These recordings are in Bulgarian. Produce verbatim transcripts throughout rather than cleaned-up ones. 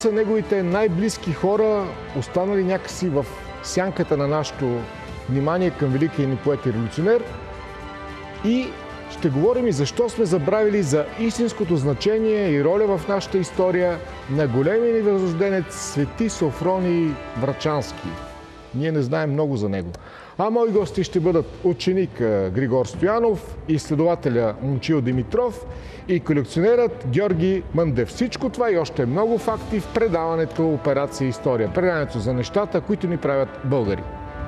са неговите най-близки хора, останали някакси в сянката на нашето внимание към великия ни поет и революционер. И ще говорим и защо сме забравили за истинското значение и роля в нашата история на големия ни възрожденец Свети Софроний Врачански. Ние не знаем много за него. А мои гости ще бъдат ученик Григор Стоянов, изследователя Момчил Димитров и колекционерът Георги Мандев. Всичко това и още много факти в предаването Операция История. Предаването за нещата, които ни правят българи.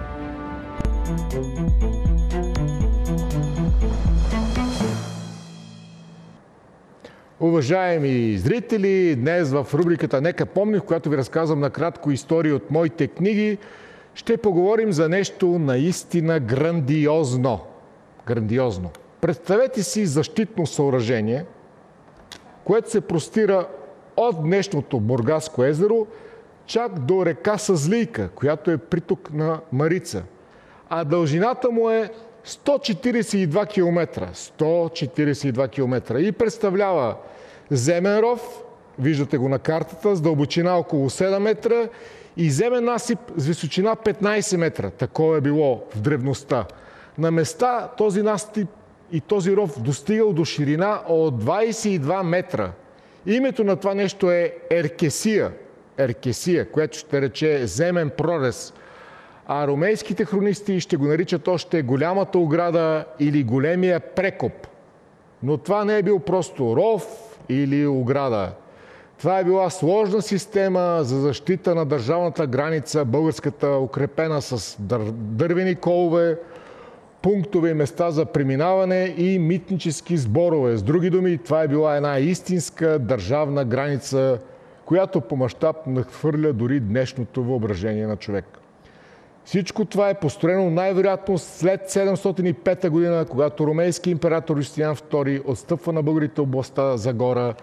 Уважаеми зрители, днес в рубриката Нека помни, в която ви разказвам накратко истории от моите книги, ще поговорим за нещо наистина грандиозно. Грандиозно. Представете си защитно съоръжение, което се простира от днешното Бургаско езеро чак до река Съзлийка, която е приток на Марица. А дължината му е сто четиридесет и два километра. сто четиридесет и два километра. И представлява земен ров, виждате го на картата, с дълбочина около седем метра и земен насип с височина петнайсет метра. Такова е било в древността. На места този насип и този ров достигал до ширина от двайсет и два метра. Името на това нещо е Еркесия. Еркесия, което ще рече земен прорез. А ромейските хронисти ще го наричат още голямата ограда или големия прекоп. Но това не е бил просто ров или ограда. Това е била сложна система за защита на държавната граница, българската, укрепена с дър... дървени колове, пунктове и места за преминаване и митнически сборове. С други думи, това е била една истинска държавна граница, която по мащаб надхвърля дори днешното въображение на човек. Всичко това е построено най-вероятно след седемстотин и пета година, когато ромейски император Юстиниан втори отстъпва на българите областта Загора,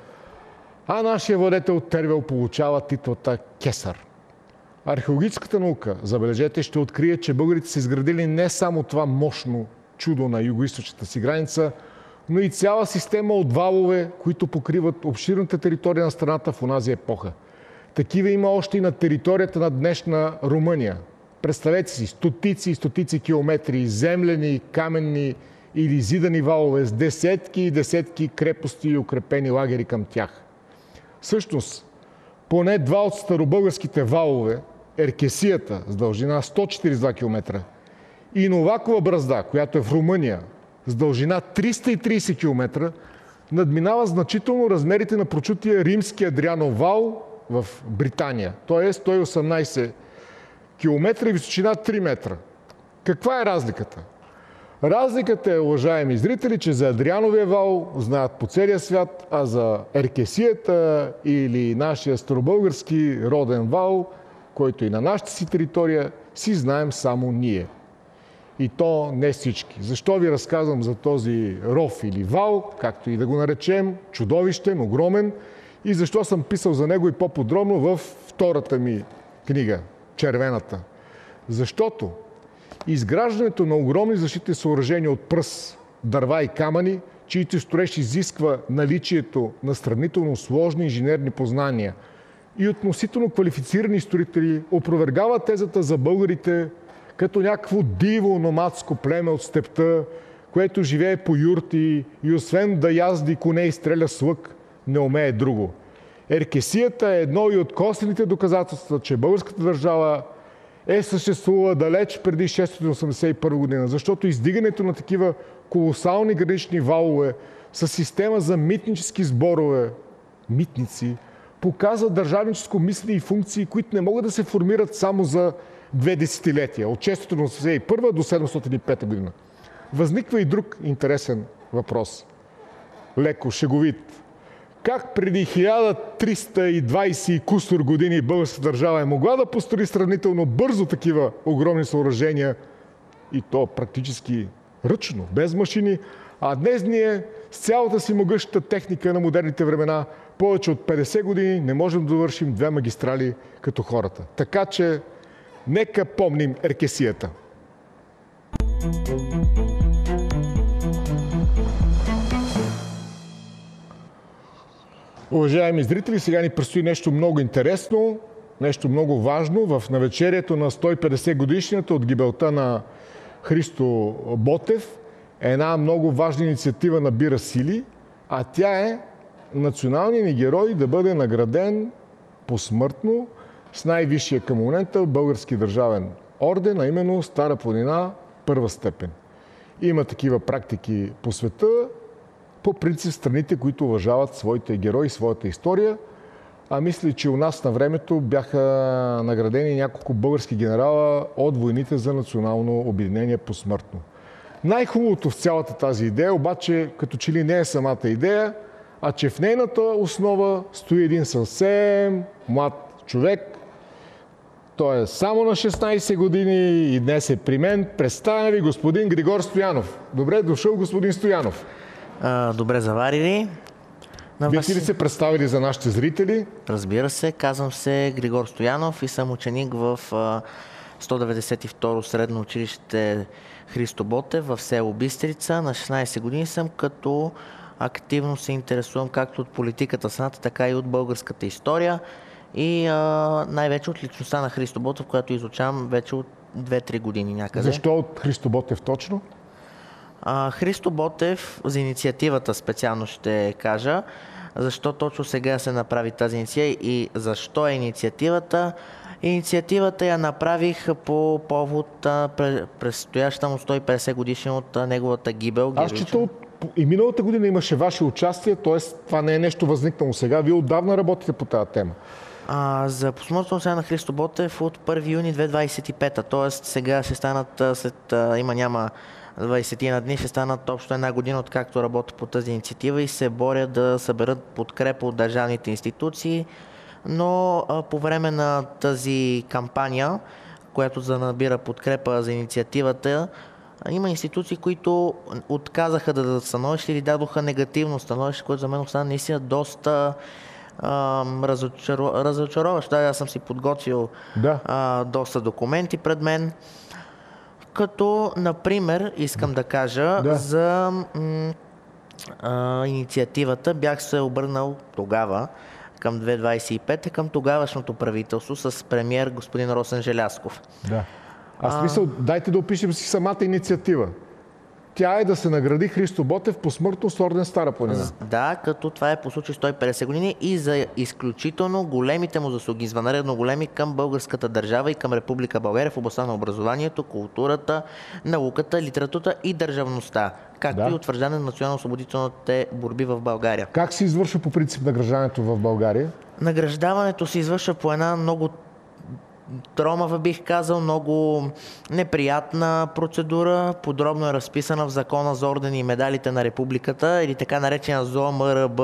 а нашия владетел Тервел получава титлата Кесар. Археологическата наука, забележете, ще открие, че българите са изградили не само това мощно чудо на югоизточната си граница, но и цяла система от валове, които покриват обширната територия на страната в онази епоха. Такива има още и на територията на днешна Румъния. Представете си, стотици и стотици километри землени, каменни или зидани валове с десетки и десетки крепости и укрепени лагери към тях. Всъщност, поне два от старобългарските валове, Еркесията с дължина сто четиридесет и два километра и Новакова бръзда, която е в Румъния, с дължина триста и трийсет километра, надминава значително размерите на прочутия римски Адрианов вал в Британия. Той е сто и осемнайсет километра и височина три метра. Каква е разликата? Разликата е, уважаеми зрители, че за Адриановия вал знаят по целия свят, а за Еркесията или нашия старобългарски роден вал, който и на нашата си територия, си знаем само ние. И то не всички. Защо ви разказвам за този ров или вал, както и да го наречем, чудовищен, огромен, и защо съм писал за него и по-подробно във втората ми книга, червената? Защото изграждането на огромни защитни съоръжения от пръс, дърва и камъни, чието строеж изисква наличието на сравнително сложни инженерни познания и относително квалифицирани строители, опровергава тезата за българите като някакво диво номадско племе от степта, което живее по юрти и освен да язди коне и стреля с лък, не умее друго. Еркесията е едно и от косвените доказателства, че българската държава е съществувала далеч преди шестстотин осемдесет и първа година, защото издигането на такива колосални гранични валове с система за митнически сборове, митници, показва държавническо мислене и функции, които не могат да се формират само за две десетилетия, от шестстотин осемдесет и първа до седемстотин и пета година. Възниква и друг интересен въпрос. Леко шеговит. Как преди хиляда триста и двайсет и кусор години българската държава е могла да построи сравнително бързо такива огромни съоръжения и то практически ръчно, без машини, а днес ние с цялата си могъщата техника на модерните времена повече от петдесет години не можем да довършим две магистрали като хората. Така че нека помним Еркесията. Уважаеми зрители, сега ни предстои нещо много интересно, нещо много важно. В навечерието на сто и петдесет годишнината от гибелта на Христо Ботев една много важна инициатива набира сили, а тя е националният ни герой да бъде награден посмъртно с най-висшия към момента български държавен орден, а именно Стара планина първа степен. Има такива практики по света, по принцип страните, които уважават своите герои, своята история. А мисля, че у нас на времето бяха наградени няколко български генерала от войните за национално обединение посмъртно. Най-хубавото в цялата тази идея, обаче, като че ли не е самата идея, а че в нейната основа стои един съвсем млад човек. Той е само на шестнайсет години и днес е при мен. Представям ви господин Григор Стоянов. Добре дошъл, господин Стоянов. А, добре заварили. Бихте ли се представили за нашите зрители? Разбира се, казвам се Григор Стоянов и съм ученик в а, сто деветдесет и второ средно училище Христо Ботев в село Бистрица. На шестнайсет години съм, като активно се интересувам както от политиката в страната, така и от българската история и а, най-вече от личността на Христо Ботев, която изучавам вече от две-три години някъде. Защо от Христо Ботев точно? А, Христо Ботев, за инициативата специално ще кажа, защо точно сега се направи тази инициатива и защо е инициативата. Инициативата я направих по повод предстоящата му сто и петдесет годишна от неговата гибел. Аз чета от... и миналата година имаше ваше участие, т.е. това не е нещо възникнало сега. Вие отдавна работите по тази тема. А, за посмъртно сега на Христо Ботев от първи юни две хиляди двайсет и пета, т.е. сега ще станат след има-няма двайсет на дни, ще станат общо една година, откакто работя по тази инициатива и се боря да съберат подкрепа от държавните институции, но а, по време на тази кампания, която за набира подкрепа за инициативата, има институции, които отказаха да дадат становище или дадоха негативно становище, което за мен остана наистина доста разочаро... разочароващо. Да, аз съм си подготвил да. а, доста документи пред мен. Като, например, искам да кажа да. за м- а, инициативата. Бях се обърнал тогава към две хиляди двайсет и пета към тогавашното правителство с премиер господин Росен Желязков. Да. Аз мисля, дайте да опишем си самата инициатива. Тя е да се награди Христо Ботев посмъртно с орден Стара планина. Да, като това е по случай сто и петдесет години и за изключително големите му заслуги, извънредно големи към българската държава и към Република България в областта на образованието, културата, науката, литературата и държавността, както да. и утвърждане на национално-освободителните борби в България. Как се извършва по принцип награждането в България? Награждаването се извършва по една много тромава, бих казал, много неприятна процедура, подробно е разписана в Закона за ордени и медалите на Републиката или така наречена ЗОМРБ.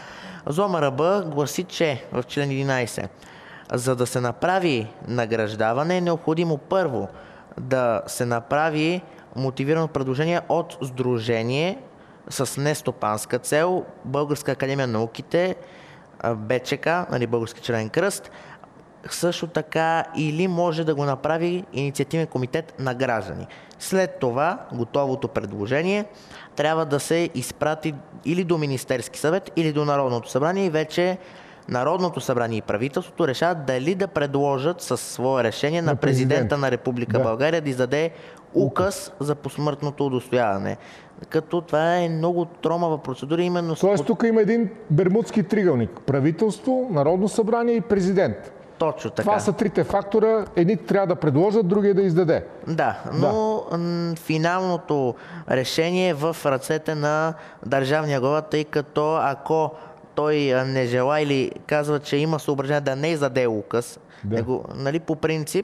ЗОМРБ гласи, че в член единайсет, за да се направи награждаване е необходимо първо да се направи мотивирано предложение от сдружение с нестопанска цел, Българска академия на науките, БЧК, нали, Български червен кръст, също така или може да го направи инициативен комитет на граждани. След това готовото предложение трябва да се изпрати или до Министерски съвет, или до Народното събрание и вече Народното събрание и правителството решават дали да предложат със свое решение на, на президента на Република да. България да издаде указ за посмъртното удостояване. Като това е много тромава процедура именно... Тоест тук има един бермудски тригълник. Правителство, Народно събрание и президент. Точно така. Това са трите фактора. Едни трябва да предложат, другия да издаде. Да, но да. Финалното решение е в ръцете на държавния глава, тъй като ако той не желае или казва, че има съображение да не издаде указ, да. Него, нали, по принцип,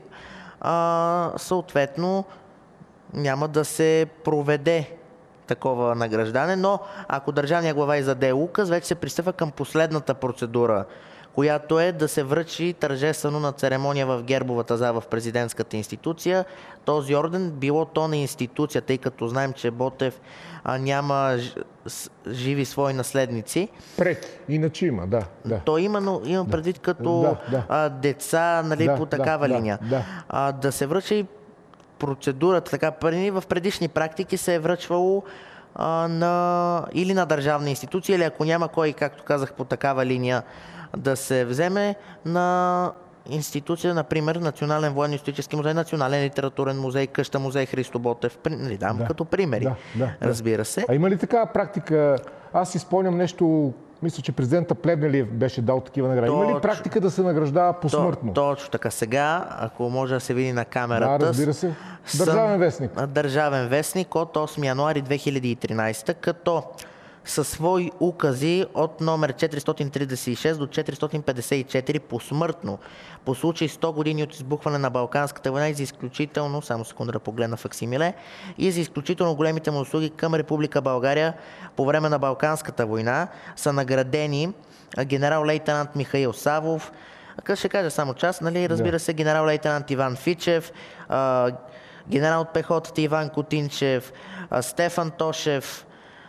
а, съответно няма да се проведе такова награждане, но ако държавния глава издаде указ, вече се пристъпва към последната процедура, която е да се връчи тържествено на церемония в гербовата зала в президентската институция. Този орден, било то на институция, тъй като знаем, че Ботев а, няма живи свои наследници. Преки, иначе има, да. да. То има, но имам предвид като да, да. А, деца, нали, да, по такава да, линия. Да, а, да се връчи процедурата, така в предишни практики се е връчвало а, на, или на държавна институция, или ако няма кой, както казах, по такава линия да се вземе, на институция, например, Национален военно-исторически музей, Национален литературен музей, къща музей Христо Ботев. Нали, дам Да, като примери, да, да, разбира се. А има ли такава практика? Аз си спомням нещо, мисля, че президента Плевнелиев беше дал такива награди. Има ли Точно. практика да се награждава посмъртно? То, точно така. Сега, ако може да се види на камерата... Да, разбира се. съм- Държавен вестник. Държавен вестник от осми януари две хиляди и тринадесета, като със свои укази от номер четиристотин тридесет и шест до четиристотин петдесет и четири посмъртно по случай сто години от избухване на Балканската война и за изключително, само секунда да погледна факсимиле, и за изключително големите му услуги към Република България по време на Балканската война са наградени генерал-лейтенант Михаил Савов, къде ще кажа само част, нали, разбира се, генерал-лейтенант Иван Фичев, а, генерал от пехотата Иван Котинчев, а, Стефан Тошев,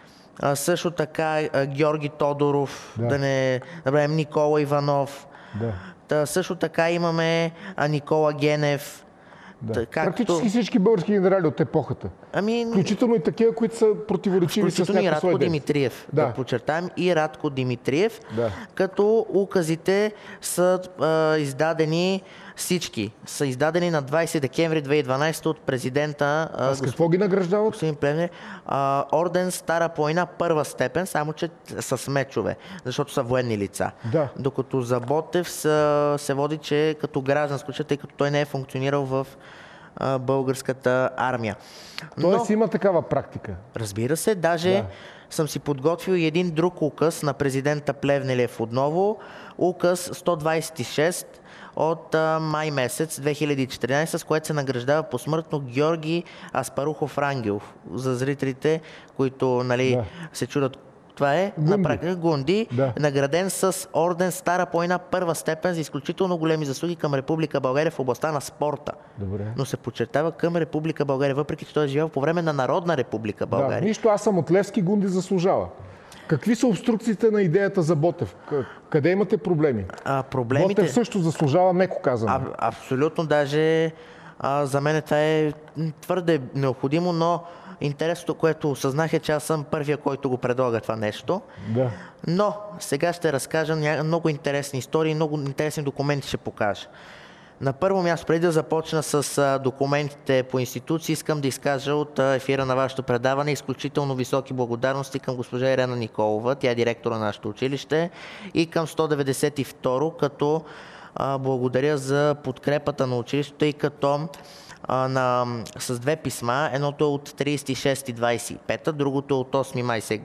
а, също така а, Георги Тодоров, Да. да не набравим Никола Иванов. Да. Та, също така имаме а, Никола Генев. Да. Та, както- Практически всички български генерали от епохата. Ами, Включително и такива, които са противоречиви с включително и някакво свое Радко действие. Димитриев. Да. Да. да подчертаем и Радко Димитриев, Да. като указите са а, издадени всички. Са издадени на двадесети декември две хиляди и дванадесета от президента а, А с какво ги награждават? господин Плевнелиев. А, орден Стара планина първа степен, само че с мечове, защото са военни лица. Да. Докато за Ботев са, се води, че е като гражданско, че, тъй като той не е функционирал в а, българската армия. Тоест има такава практика. Разбира се, даже Да. съм си подготвил и един друг указ на президента Плевнелиев отново. Указ сто двадесет и шест от а, май месец две хиляди и четиринадесета, с което се награждава посмъртно Георги Аспарухов Рангелов. За зрителите, които нали, Да. се чудят, това е Гунди. на практика Гунди, Да. награден с орден Стара планина първа степен за изключително големи заслуги към Република България в областта на спорта. Добре. Но се подчертава към Република България, въпреки че той е живял по време на Народна Република Да, България. нищо, аз съм от Левски, Гунди заслужава. Какви са обструкциите на идеята за Ботев? К- Къде имате проблеми? А, проблемите... Ботев също заслужава, меко казано. А, абсолютно, даже а, за мен това е м, твърде необходимо, но интересното, което осъзнах е, че аз съм първия, който го предлага това нещо. Да. Но сега ще разкажа ня- много интересни истории, много интересни документи ще покажа. На първо място, преди да започна с а, документите по институции, искам да изкажа от а, ефира на вашето предаване изключително високи благодарности към госпожа Ирена Николова, тя е директор на нашето училище, и към сто деветдесет и втори, като а, благодаря за подкрепата на училището, тъй като а, на, с две писма, едното е от тридесет и шести двадесет и пета, другото е от осми май сега,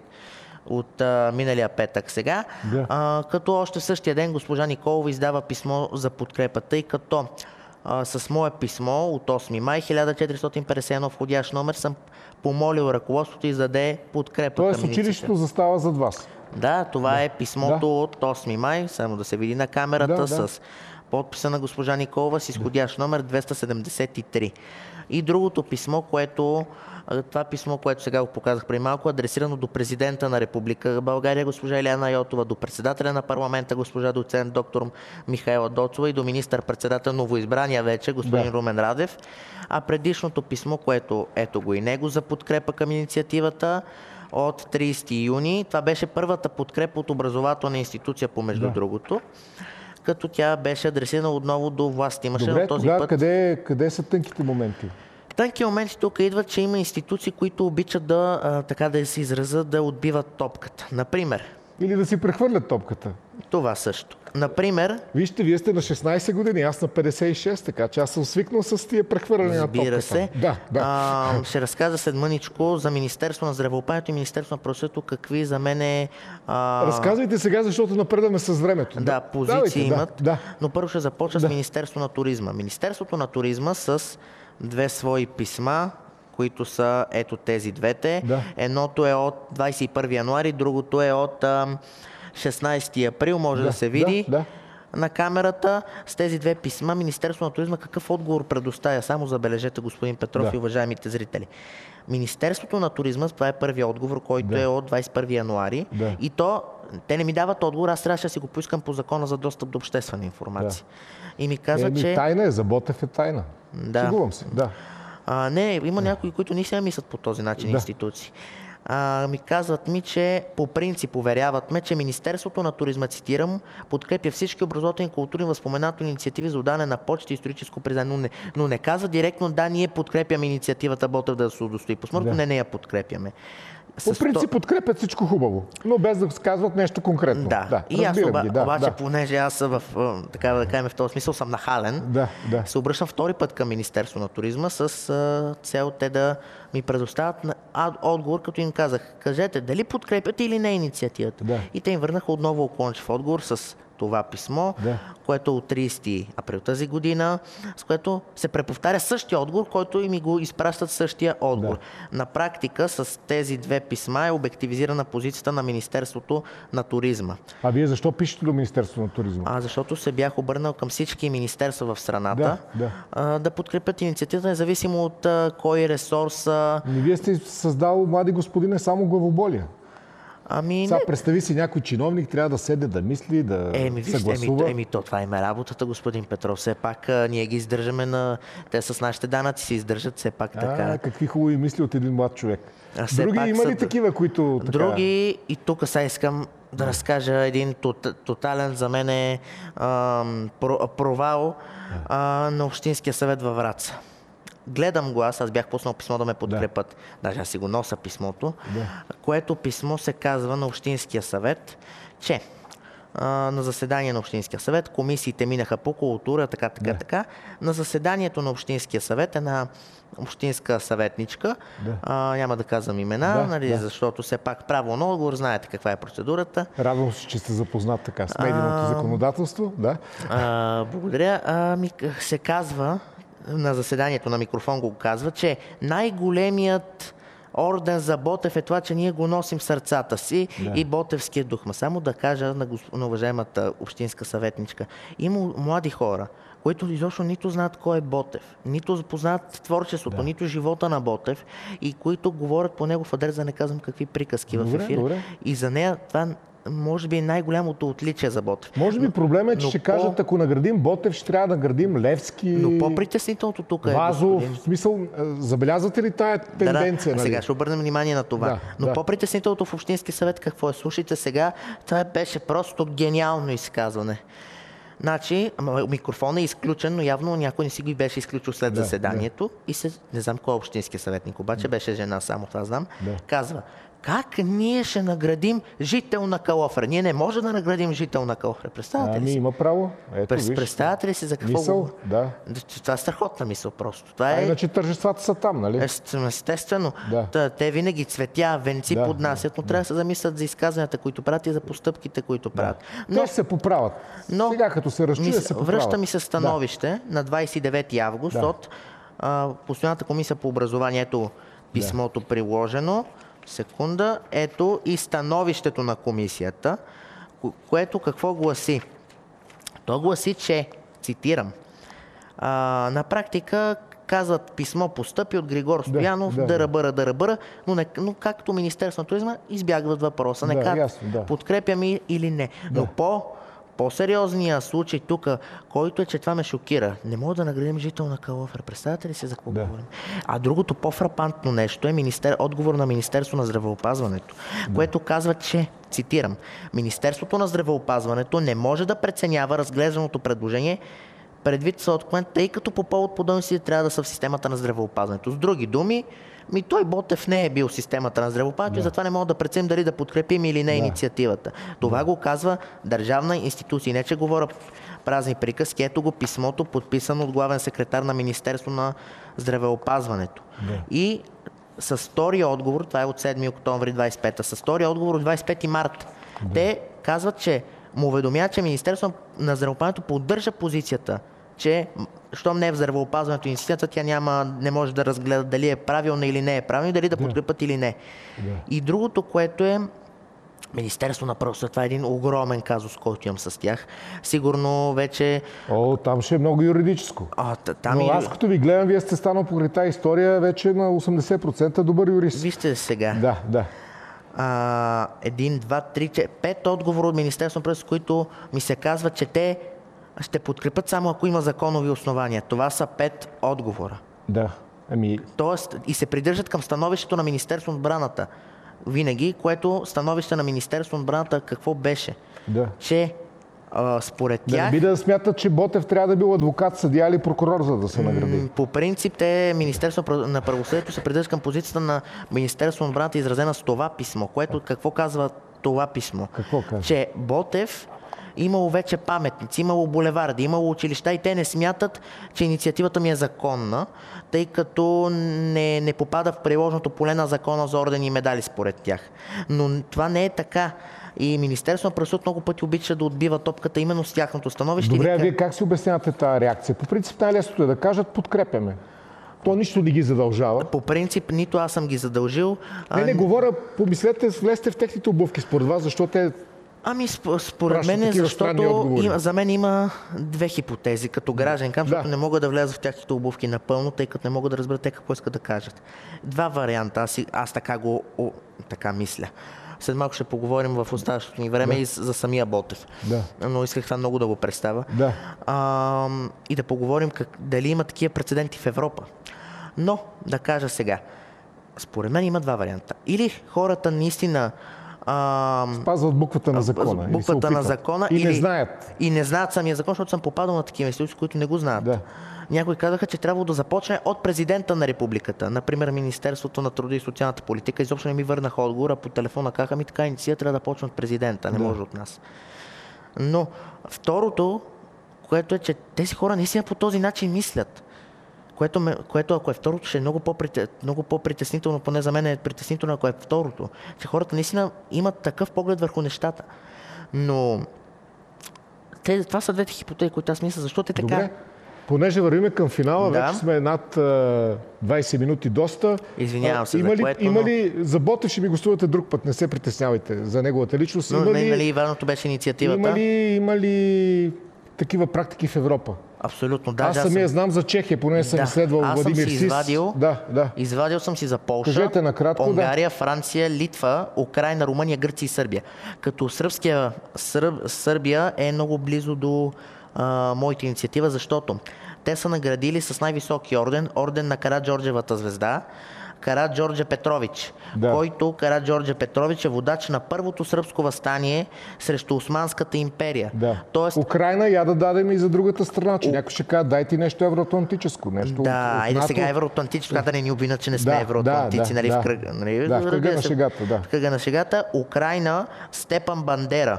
от а, миналия петък сега, Да. а, като още в същия ден госпожа Николова издава писмо за подкрепата, и като а, с мое писмо от осми май хиляда четиристотин петдесет и едно входящ номер съм помолил ръководството и заде подкрепа Тоест към училището инициативата. застава зад вас. Да, това е писмото Да. от осми май, само да се види на камерата, Да, да. с подписа на госпожа Николова с изходящ номер двеста седемдесет и три. И другото писмо, което а, това писмо, което сега го показах преди малко, адресирано до президента на Република България, госпожа Илияна Йотова, до председателя на парламента, госпожа доцент доктор Михайла Доцова, и до министър-председател новоизбрания вече, господин Да. Румен Радев. А предишното писмо, което ето го и него, за подкрепа към инициативата от тридесети юни, това беше първата подкрепа от образователна институция, помежду Да. другото, като тя беше адресирана отново до власт. Имаше Добре, на този тогава път... къде, къде са тънките моменти? Тънки моменти тук идват, че има институции, които обичат да, а, така да се изразят, да отбиват топката. Например, Или да си прехвърлят топката? това също. Например, Вижте, вие сте на шестнадесет години, аз на петдесет и шест, така че аз съм свикнал с тия прехвърляне на топката. разбира се, Да, да. а, ще разказа след мъничко за Министерство на здравеопазването и Министерство на правосъдието какви за мен е... А, Разказвайте сега, защото напредваме с времето. Да, позиции Давайте, имат, Да, да. но първо ще започна Да. с Министерство на туризма. Министерството на туризма с две свои писма, които са ето тези двете. Да. Едното е от двадесет и първи януари, другото е от ам, шестнадесети април, може да, Да, се види да, да. на камерата. С тези две писма Министерството на туризма какъв отговор предоставя? Само забележете, господин Петров, Да. и уважаемите зрители. Министерството на туризма, това е първият отговор, който Да. е от двадесет и първи януари. Да. И то, те не ми дават отговор, аз трябваше да си го поискам по закона за достъп до обществена информация. И ми казва, Еми, че... тайна е, за Ботев е тайна. Да. Шегувам се, да. А, не, има някои, които не се мислят по този начин Да. институции. А, ми казват ми, че по принцип уверяват ме, че Министерството на туризма, цитирам, подкрепя всички образователни, културни, възпоменателни инициативи за отдаване на почта и историческо признание, но не, но не казва директно, да, ние подкрепяме инициативата Ботев да се удостои посмъртно, да. не, не я подкрепяме. По принцип то... подкрепят всичко хубаво, но без да казват нещо конкретно. Да, да. И аз оба, ги, да, обаче, да. понеже аз в, така да кажем, в този смисъл съм нахален, да, да. се обръщам втори път към Министерство на туризма с а, цел те да ми предоставят на, а, отговор, като им казах, кажете дали подкрепяте или не инициативата. Да. И те им върнаха отново уклончив отговор с това писмо, да. което е от тридесети април тази година, с което се преповтаря същия отговор, който и ми го изпращат същия отговор. Да. На практика с тези две писма е обективизирана позицията на Министерството на туризма. А вие защо пишете до Министерството на туризма? А, защото се бях обърнал към всички министерства в страната да, да. А, да подкрепят инициативата, независимо от а, кой ресор са. Не, вие сте създал, млади господине, само главоболие. Ами, Сега представи си, някой чиновник трябва да седне, да мисли, да еми, съгласува. Еми, еми, то това има работата, господин Петров. Все пак а, ние ги издържаме на... Те с нашите данъци се издържат все пак така. А, какви хубави мисли от един млад човек. Други има ли са... такива, които така... Други, и тук сега искам да разкажа един тотален за мен е, а, провал а, на Общинския съвет във Враца. Гледам го аз, аз бях пуснал писмо да ме подкрепят, да. даже аз си го нося писмото, да. което писмо се казва на Общинския съвет, че а, на заседание на Общинския съвет комисиите минаха по култура, така, така, да. така. На заседанието на Общинския съвет една общинска съветничка, да. а, няма да казвам имена, да, нали, да. защото все пак право на отговор, знаете каква е процедурата. Радвам се, че сте запознат така с медийното а, законодателство. Да. А, благодаря. А, ми, се казва, на заседанието на микрофон го казва, че най-големият орден за Ботев е това, че ние го носим в сърцата си да. и ботевския дух. Ма само да кажа на, госп... на уважаемата общинска съветничка, има млади хора, които изобщо нито знаят кой е Ботев, нито познават творчеството, да. нито живота на Ботев и които говорят по негов адрес, да не казвам какви приказки добре, в ефир. Добре. И за нея това може би е най-голямото отличие за Ботев. Може би проблема е, че но ще по... кажат, ако наградим Ботев, ще трябва да наградим Левски, но по-притеснителното тук е, Вазов. господин. В смисъл, забелязвате ли тая тенденция? Да, да. Нали? Сега ще обърнем внимание на това. Да, но да. по-притеснителното в Общински съвет какво е? Слушайте сега, това беше просто гениално изказване. Значи, микрофонът е изключен, но явно някой не си го беше изключил след да, заседанието да. и се, не знам кой е общински съветник, обаче беше жена, само това знам, да. казва: как ние ще наградим жител на Калофер? Ние не можем да наградим жител на Калофер. Представяте ли си? Ами има право. Ето, През, виж, представяте ли си за какво? Мисъл, да. Това е страхотна мисъл просто. Това а е... иначе тържествата са там, нали? Естествено. Да. Те винаги цветя, венци да, поднасят, но да. трябва да се замислят за изказванията, които правят и за постъпките, които правят. Да. Но... Те ще се поправят. Но... Сега като се разчуя, се поправят. Връща ми се становище да. на двадесет и девети август да. от а, Постоянната комисия по образованието, писмото да. приложено. Секунда. Ето и становището на комисията, което какво гласи? То гласи, че, цитирам, а, на практика казват, писмо постъпи от Григор Стоянов, да, да, дъръбъра, дъръбъра, но, не, но както Министерството на туризма избягват въпроса. Не да, как ясно, да. подкрепяме или не. Да. Но по По-сериозният случай тук, който е, че това ме шокира. Не мога да наградим жител на Калофер. Представете ли се за какво да. говорим? А другото по-фрапантно нещо е министер... отговор на Министерство на здравеопазването, да. което казва, че, цитирам, Министерството на здравеопазването не може да преценява разглежданото предложение предвид съответно, тъй като по повод подобни трябва да са в системата на здравеопазването. С други думи, ми той Ботев не е бил в системата на здравеопазването и затова не мога да преценим дали да подкрепим или не да. инициативата. Това да. го казва държавна институция. Не че говоря празни приказки. Ето го писмото, подписано от главен секретар на Министерство на здравеопазването. Да. И с втория отговор, това е от седми октомври двадесет и пета, с втория отговор от двадесет и пети март, да. те казват, че му уведомяват, че Министерството на здравеопазването поддържа позицията, че щом не е в здравеопазването институцията, тя няма, не може да разгледа дали е правилна или не е правилна, дали да, да. подкрепят или не. Да. И другото, което е Министерство на правосъдието, това е един огромен казус, който имам с тях. Сигурно вече... О, там ще е много юридическо. А, там Но и... аз като ви гледам, вие сте станал покрай тази история вече на осемдесет процента добър юрист. Вижте сега. Да, да. А, един, два, три, че, пет отговора от Министерство на правосъдието, които ми се казва, че те ще подкрепят само ако има законови основания. Това са пет отговора. Да. Ами... Тоест и се придържат към становището на Министерство на отбраната. винаги, което становище на Министерството на отбраната какво беше? Да. Че а, според Да тях... не би да смятат, че Ботев трябва да бил адвокат, съдия или прокурор, за да се награди. По принцип, те, Министерството на правосъдието се придържа към позицията на Министерството на отбраната, изразена с това писмо, което какво казва това писмо? Какво казва? Че Ботев имало вече паметници, имало булеварди, имало училища и те не смятат, че инициативата ми е законна, тъй като не, не попада в приложното поле на закона за ордени и медали според тях. Но това не е така. И Министерството на правосъдието много пъти обича да отбива топката именно с тяхното становище. Добре, а вие как си обяснявате тази реакция? По принцип най-лесното е да кажат подкрепяме. То нищо не ги задължава. По принцип, нито аз съм ги задължил. Не, не говоря, помислете, влезте в техните обувки според вас, защото те... Ами според мен, защото има, за мен има две хипотези като гражданка, защото да. не мога да вляза в тяхните обувки напълно, тъй като не мога да разбера те какво искат да кажат. Два варианта, аз, аз така го о, така мисля. След малко ще поговорим в оставащото ни време да. и за самия Ботев. Да. Но исках това много да го представя. Да. А, и да поговорим как, дали има такива прецеденти в Европа. Но, да кажа сега, според мен има два варианта. Или хората наистина А, спазват буквата на закона. Буквата на закона и или, не знаят. И не знаят самия закон, защото съм попадал на такива институции, които не го знаят. Да. Някои казаха, че трябва да започне от президента на републиката. Например, Министерството на труда и социалната политика. Изобщо не ми върнаха отговора по телефона. Казаха ми, така инициатива трябва да почне от президента, не да. може от нас. Но второто, което е, че тези хора наистина по този начин мислят. Което, ме, което ако е второто, ще е много, по-прите, много по-притеснително, поне за мен е притеснително, ако е второто. Че хората наистина имат такъв поглед върху нещата. Но те, това са двете хипотези, които аз мисля, защо те така... Добре, понеже вървиме към финала, да. вече сме над двайсет минути доста. Извинявам се има за ли, което, има но... ли, за Ботев ще ми гостувате друг път, не се притеснявайте за неговата личност. Но има не, ли, нали важното беше инициативата? Има ли, има ли такива практики в Европа? Абсолютно, да. Аз да, самия съм... знам за Чехия, поне съм да. изследвал Аз Владимир съм си Сис. извадил, да, да. Извадил съм си за Полша, Кажете накратко, Унгария, да. Франция, Литва, Украйна, Румъния, Гърция и Сърбия. Като сръбския, Сърб, Сърбия е много близо до а, моята инициатива, защото те са наградили с най-високи орден, орден на Караджорджевата звезда, Караджордже Петрович, да. който Караджордже Петрович е водач на първото сръбско въстание срещу Османската империя. Да. Тоест... Украйна я да дадем и за другата страна, че У... някой ще каже, дайте нещо евроатлантическо. Нещо да, от, айде НАТО... сега евроатлантическо, да. да не ни обвинят, че не сме да, евроатлантици, да, нали, да, в кръга. Нали, да, в кръга на шегата, да. В кръга на шегата. Украйна, Степан Бандера,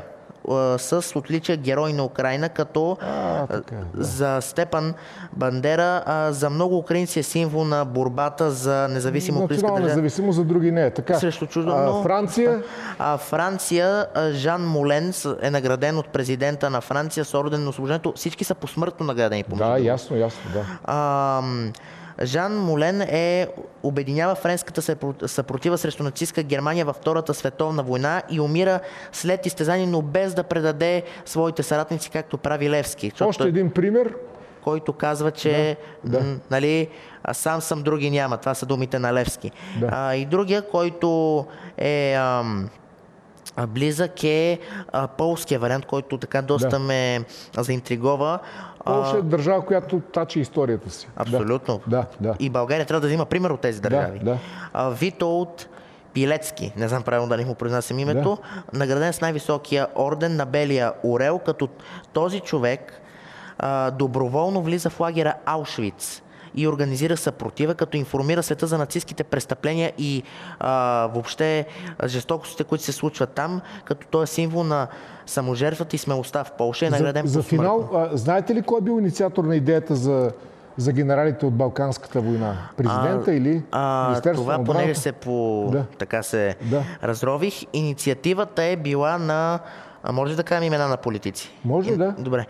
с отличие Герой на Украйна, като а, така, да. за Степан Бандера а, за много украинци е символ на борбата за независимо украинска държава. Независимо, за други не е. Така. Срещу чуждо, но... Франция? А, Франция, Жан Молен е награден от президента на Франция с орден на освобождението. Всички са посмъртно наградени. Да, ясно, ясно, да. А, Жан Молен е обединява френската съпротива срещу нацистска Германия във Втората световна война и умира след изтезание, но без да предаде своите съратници, както прави Левски. Още един пример. Който казва, че да, да. нали, сам съм, други няма. Това са думите на Левски. Да. А, и другия, който е ам, близък е а, полския вариант, който така доста да. ме заинтригова. Полша е държава, която тачи историята си. Абсолютно. Да, да. И България трябва да взима пример от тези държави. Да, да. Витолд Пилецки, не знам правилно дали му произнасям името, да. награден с най-високия орден на Белия орел, като този човек а, доброволно влиза в лагера Аушвиц и организира съпротива, като информира света за нацистските престъпления и а, въобще жестокостите, които се случват там, като той е символ на саможертвата и смелостта в Полша. Е награден за, за финал, а, знаете ли кой е бил инициатор на идеята за, за генералите от Балканската война? Президента а, или Министерството това, на отбраната? понеже се по... да. така се да. разрових, инициативата е била на... А може да кажем имена на политици? Може, да. Добре.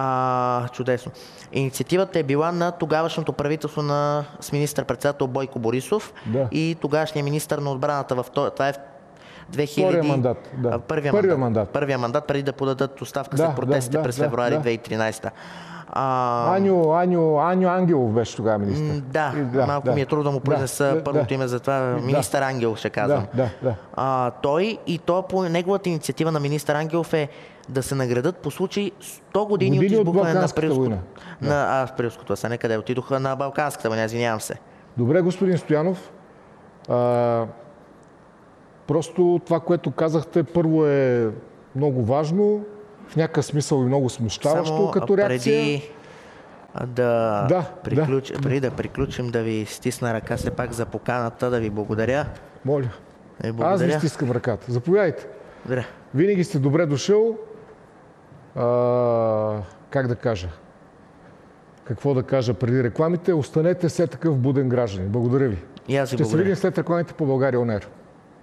А, чудесно. Инициативата е била на тогавашното правителство на с министър-председател Бойко Борисов да. и тогашния министър на отбраната в това е в две хиляди... Втория мандат. Да. Първия, Първия мандат. мандат. Първия мандат, преди да подадат оставка да, след протестите да, през да, февруари да. две хиляди и тринадесета. А... Аню, Аню, Аню Ангелов беше тогава министър. Да, да малко да. ми е трудно да му произнеса да, първото да. име, затова министър Ангелов ще казвам. Да, да, да. А, той и то по неговата инициатива на министър Ангелов е да се наградат по случай сто години, години от избухване на Априлското. На, да. А, в Априлското, са не къде отидоха на Балканската война, извинявам се. Добре, господин Стоянов. А... Просто това, което казахте, първо е много важно, в някакъв смисъл и много смущаващо Само като реакция. Преди да, Да, приключ... да. преди да приключим, да ви стисна ръка все пак за поканата, да ви благодаря. Моля. Да ви Аз благодаря. ви стискам ръката. Заповядайте. Благодаря. Винаги сте добре дошъл. А, как да кажа? Какво да кажа преди рекламите? Останете все такъв буден гражданин. Благодаря ви. И аз ви Ще се благодаря. видим след рекламите по България Он Ер.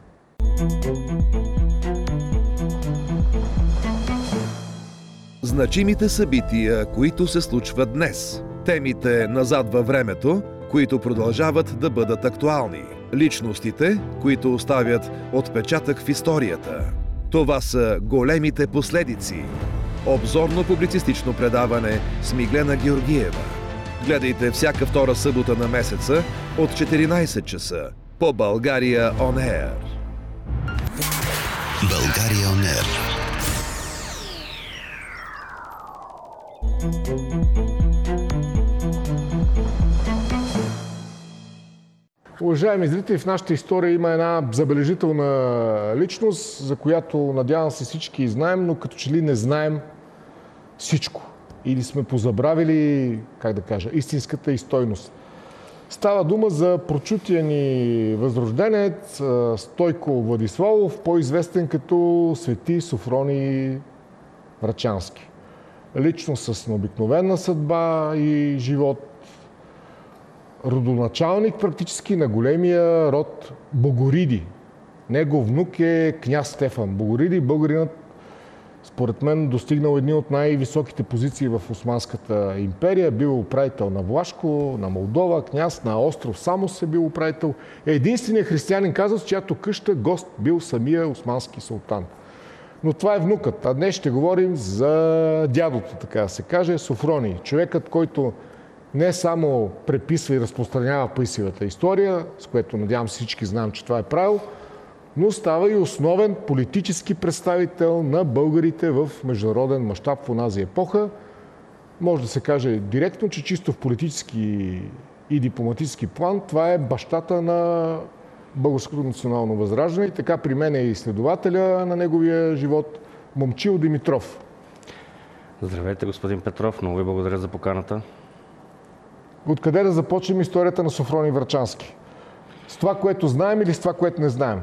Значимите събития, които се случват днес. Темите назад във времето, които продължават да бъдат актуални. Личностите, които оставят отпечатък в историята. Това са големите последици. Обзорно-публицистично предаване с Миглена Георгиева. Гледайте всяка втора събота на месеца от четиринайсет часа по България Он Ер. България Он Ер. Уважаеми зрители, в нашата история има една забележителна личност, за която надявам се всички знаем, но като че ли не знаем всичко. Или сме позабравили, как да кажа, истинската и стойност. Става дума за прочутия ни възрожденец Стойко Владиславов, по-известен като Свети Софроний Врачански. Лично с необикновена съдба и живот, родоначалник практически на големия род Богориди. Негов внук е княз Стефан Богориди. Българинът, според мен, достигнал едни от най-високите позиции в Османската империя. Бил управител на Влашко, на Молдова, княз на остров Самос е бил управител. Е единственият християнин, казва, с чиято къща гост бил самия османски султан. Но това е внукът. А днес ще говорим за дядото, така да се каже, Софроний. Човекът, който не само преписва и разпространява писивата история, с което надявам се всички знаем, че това е правил, но става и основен политически представител на българите в международен мащаб в онази епоха. Може да се каже директно, че чисто в политически и дипломатически план това е бащата на българското национално възраждане. И така при мен е изследователя на неговия живот Момчил Димитров. Здравейте, господин Петров. Много ви благодаря за поканата. Откъде да започнем историята на Софроний Врачански? С това, което знаем или с това, което не знаем?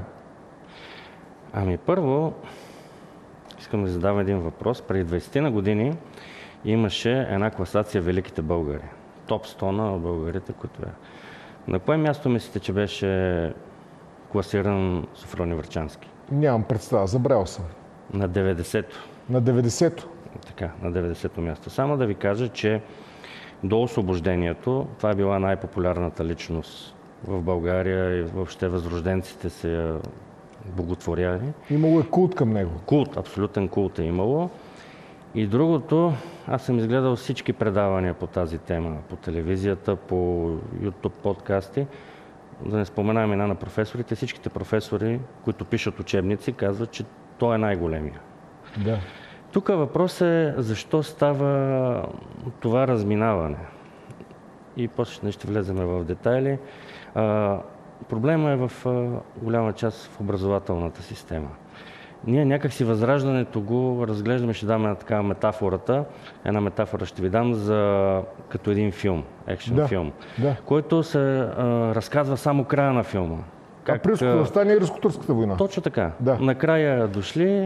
Ами първо, искам да задам един въпрос. Преди двайсет на години имаше една класация Великите българи. Топ сто на българите, които е. На кое място мислите, че беше класиран Софроний Врачански? Нямам представа, забрал съм. На деветдесето. На деветдесето? Така, на деветдесето място. Само да ви кажа, че до освобождението това е била най-популярната личност в България и въобще възрожденците се я боготворяли. Имало е култ към него. Култ, абсолютен култ е имало. И другото, аз съм изгледал всички предавания по тази тема, по телевизията, по YouTube подкасти. Да не споменавам имена на професорите. Всичките професори, които пишат учебници, казват, че той е най-големия. Да. Тук въпрос е защо става това разминаване. И после ще влезем в детайли. А, проблема е в а, голяма част в образователната система. Ние някакси възраждането го разглеждаме, ще дам една такава метафората. Една метафора ще ви дам за като един филм, екшен Да, филм, да. който се а, разказва само края на филма. Как, а при остане и Руско-турската война. Точно така. Да. Накрая дошли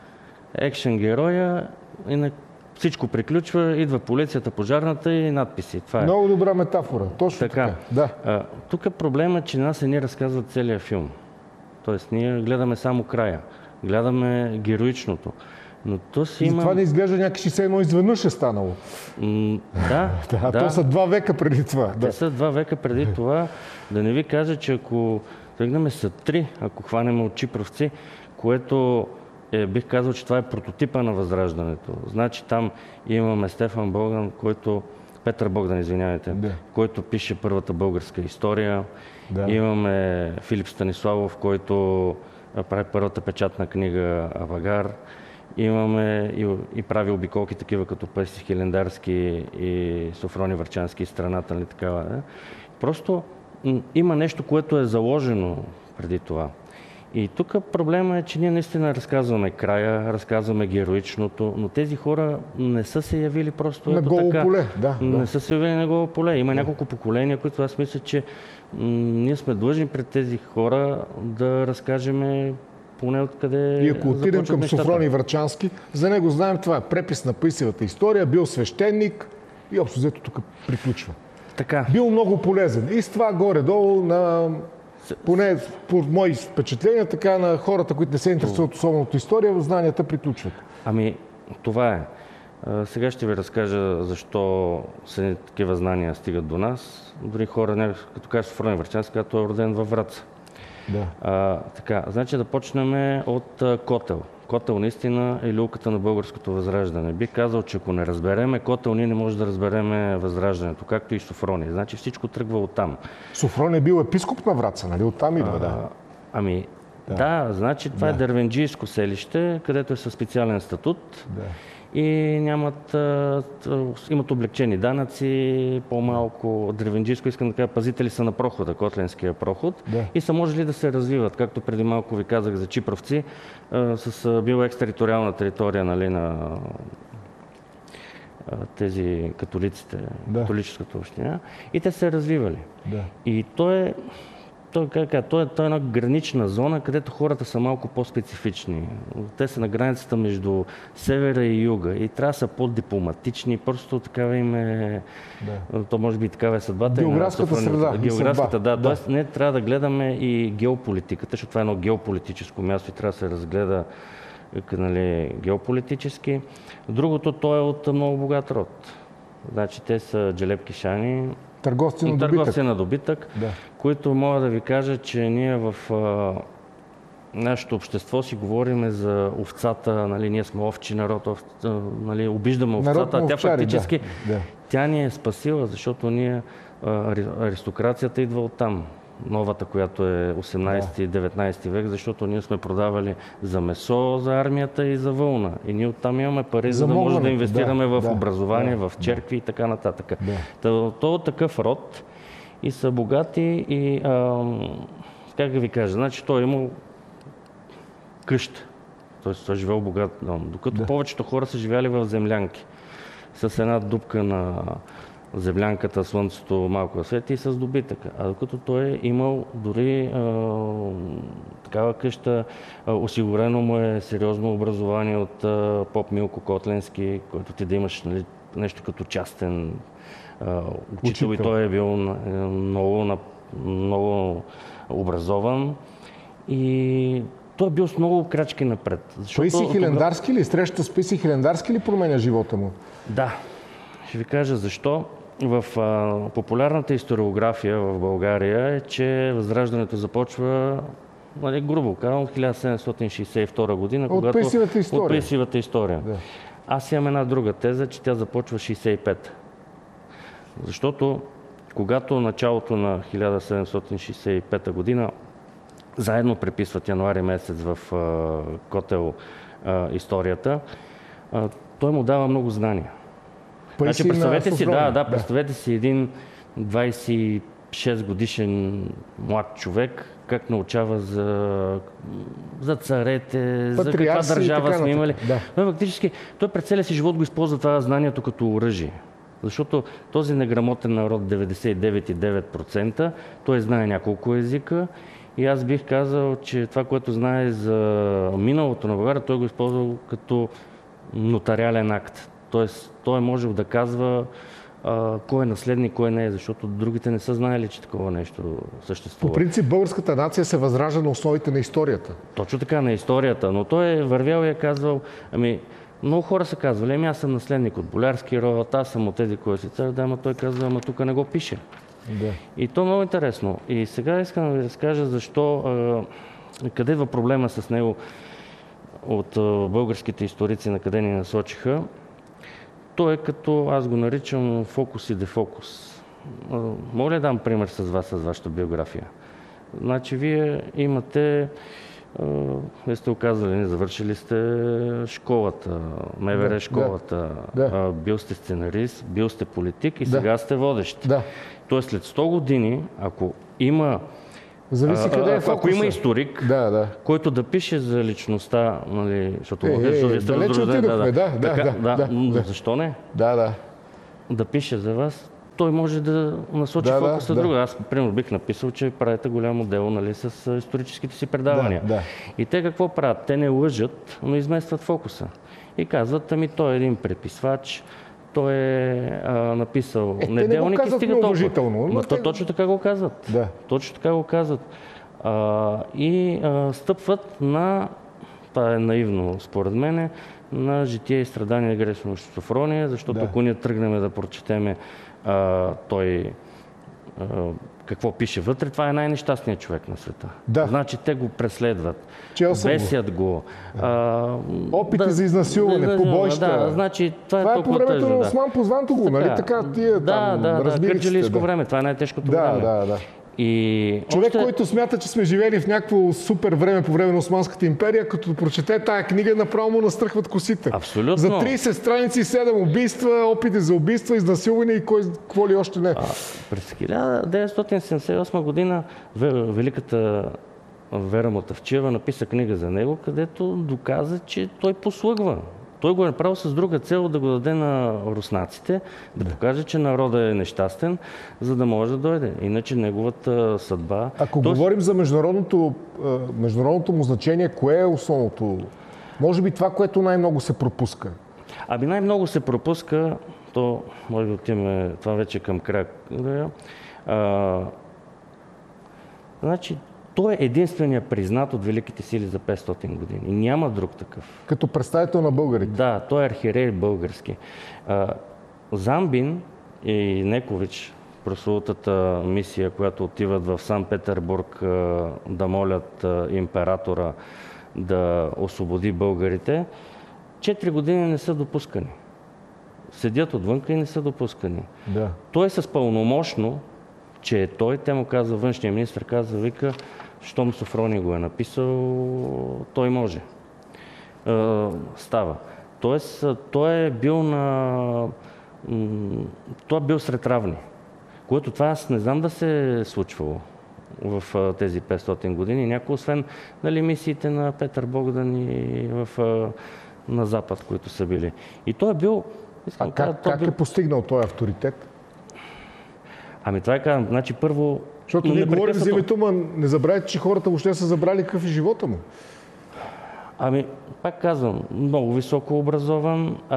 екшен героя и на всичко приключва, идва полицията, пожарната и надписи. Това е. Много добра метафора. Точно така. така. Да. А, тук проблемът е, че нас не ни разказват целият филм. Тоест, ние гледаме само края. Гледаме героичното. Но то си има... И това не изглежда някакси все едно изведнъж е станало. М- да, да, да. То са два века преди това. Те да. са два века преди това. Да не ви кажа, че ако тръгнем са три, ако хванем от Чипровци, което е, бих казал, че това е прототипа на Възраждането. Значи там имаме Стефан Богдан, който... Петър Богдан, извинявайте, да. който пише първата българска история. Да. Имаме Филип Станиславов, който прави първата печатна книга Авагар. Имаме и, и прави обиколки такива като Песи Хилендарски и Софроний Врачански и страната, нали такава. Да? Просто м- има нещо, което е заложено преди това. И тук проблема е, че ние наистина разказваме края, разказваме героичното, но тези хора не са се явили просто на ето голо така. поле. Да, не да. са се явили на голо поле. Има да. няколко поколения, които аз мисля, че м- ние сме длъжни пред тези хора да разкажем поне откъде. И ако отидем към нещата. Софроний Врачански, за него знаем това е препис на Паисиевата история, бил свещеник и общо взето тук приключва. Така. Бил много полезен. И с това горе-долу на... Поне по мои впечатления, така на хората, които не се интересуват особено от история, знанията приключват. Ами, това е. А, сега ще ви разкажа защо се такива знания стигат до нас. Дори хора, като кажа Софроний Врачански, като е роден във Враца. Да. А, така, значи да почнем от а, Котел. Котел наистина е люлката на българското възраждане. Бих казал, че ако не разбереме Котел, ние не можем да разбереме възраждането, както и Софроний. Значи всичко тръгва оттам. Софроний е бил епископ на Враца, нали? Оттам идва, да. А, ами, да, да значи това да. е дервенджийско селище, където е със специален статут. Да. И нямат, а, имат облегчени данъци, по-малко древенджийско, искам да кажа, пазители са на прохода, Котленския проход, да. и са можели да се развиват, както преди малко ви казах за чипровци, а, с била екстериториална територия, нали, на а, тези католиците, да. католическата община, и те се развивали. Да. И то е Той, как, той, е, той е една гранична зона, където хората са малко по-специфични. Те са на границата между севера и юга и трябва да са по-дипломатични. Просто такава им е... Да. То може би такава е съдбата. Географската среда. Географската, да. да. Тоест, не трябва да гледаме и геополитиката, защото това е едно геополитическо място и трябва да се разгледа, нали, геополитически. Другото, той е от много богат род. Значи те са джелепкишани. Търговци на добитък. Търговци на добитък, да. които мога да ви кажа, че ние в а, нашето общество си говорим за овцата, нали, ние сме овчи народ, ов, нали, обиждаме овцата, а тя фактически да, да. тя ни е спасила, защото ние, а, аристокрацията идва оттам. Новата, която е осемнайсети и деветнайсети век, защото ние сме продавали за месо, за армията и за вълна. И ние оттам имаме пари, за, за да можем да инвестираме да, в да, образование, да, в черкви да. и така нататък. Да. То, то е такъв род и са богати и, а, как да ви кажа, значи той е имал къща. Тоест той е живел богат дом. Докато да. повечето хора са живяли в землянки. С една дупка на землянката, слънцето малко свети и с добитъка. А докато той е имал дори а, такава къща, а, осигурено му е сериозно образование от а, поп Милко Котленски, който ти да имаш, нали, нещо като частен а, учител. учител. И той е бил много, много образован. И той е бил с много крачки напред. Паисий Хилендарски ли? Срещата с Паисий Хилендарски ли променя живота му? Да. Ще ви кажа защо. В а, популярната историография в България е, че Възраждането започва, нали, грубо казвам, от хиляда седемстотин шейсет и втора година, от когато... Паисиевата история. От Паисиевата история. Да. Аз имам една друга теза, че тя започва в шейсет и пета. Защото когато началото на хиляда седемстотин шейсет и пета година заедно преписват януари месец в а, Котел а, историята, а, той му дава много знания. Значи, представете си, да, да, представете да. си един двайсет и шест годишен млад човек, как научава за, за царете, за каква държава сме имали. Да. Но фактически той през целия си живот го използва това знанието като оръжие. Защото този неграмотен народ, деветдесет и девет цяло и девет процента, той знае няколко езика. И аз бих казал, че това, което знае за миналото на България, той го използва като нотариален акт. Тоест, той е можел да казва а, кой е наследник, кой не е, защото другите не са знаели, че такова нещо съществува. По принцип, българската нация се възражда на основите на историята. Точно така, на историята. Но той е вървял и е казвал, ами, много хора са казвали, ами аз съм наследник от болярски род, аз съм от тези, кой си цар, да, ама той казва, ама тук не го пише. Да. И то е много интересно. И сега искам да ви разкажа защо, а, къде идва проблема с него от а, българските историци, на къде ни насочиха. Той е като, аз го наричам фокус и дефокус. Мога ли да дам пример с вас, с вашата биография? Значи, вие имате, вие сте оказали, не завършили сте школата, МВР да, школата, да. Бил сте сценарист, бил сте политик и да. сега сте водещ. Да. Тоест, след сто години, ако има Зависи а, къде е а, фокуса. Ако има историк, да, да. който да пише за личността, нали, защото... Е, е, далече отидохме, да, да, така, да, да, да, да. Защо не? Да, да. Да пише за вас, той може да насочи Да, фокуса да, друга. да. Аз, примерно, бих написал, че правите голямо дело, нали, с историческите си предавания. Да, да. И те какво правят? Те не лъжат, но изместват фокуса. И казват, ами той е един преписвач, той е а, написал е, неделник и стига толкова. Но те... те... Точно така го казват. Да. Точно така го казват. А, и а, стъпват на, това е наивно според мен, на житие и страдания грешно Софрония, защото да. ако ние тръгнем да прочетеме а, той а, какво пише вътре, това е най-нещастният човек на света. Да. Значи те го преследват, го. бесят го. Да. А, Опити да, за изнасилване, да, побойща. Да, значи, това, това е, е по времето тъжно, на да. Осман познато го, нали така? Тия да, там да, да, кърджалийско да. време, това е най-тежкото да, време. Да, да. И човек, още... който смята, че сме живели в някакво супер време по време на Османската империя, като прочете тая книга, направо му настръхват косите. Абсолютно. За трийсет страници, седем убийства, опити за убийства, изнасилване и кой, какво ли още не. А, през хиляда деветстотин седемдесет и осма година великата Вера Мутафчиева написа книга за него, където доказа, че той послъгва. Той го е направил с друга цел да го даде на руснаците, да покаже, че народът е нещастен, за да може да дойде. Иначе неговата съдба... Ако Тоест... говорим за международното, международното му значение, кое е основното? Може би това, което най-много се пропуска? Ами най-много се пропуска, то може да отиваме това вече към края. А, значи, той е единственият признат от великите сили за петстотин години. Няма друг такъв. Като представител на българите? Да, той е архиерей български. А, Замбин и Некович, прословутата мисия, която отиват в Санкт-Петербург да молят императора да освободи българите, четири години не са допускани. Седят отвънка и не са допускани. Да. Той с пълномощно, че е той, те му казва, външния министр казва, вика, щом Софроний го е написал, той може. Е, става. Тоест, той е бил на... Той е бил сред равни. Което това аз не знам да се е случвало в тези петстотин години. Някой, освен нали, мисиите на Петър Богдан и в, на Запад, които са били. И той е бил... А как, как, как бил... е постигнал този авторитет? Ами това е казвам. Значи първо... Защото ние говорим за името, но не забравяйте, че хората въобще са забрали какъв е живота му. Ами, пак казвам, много високо образован. А,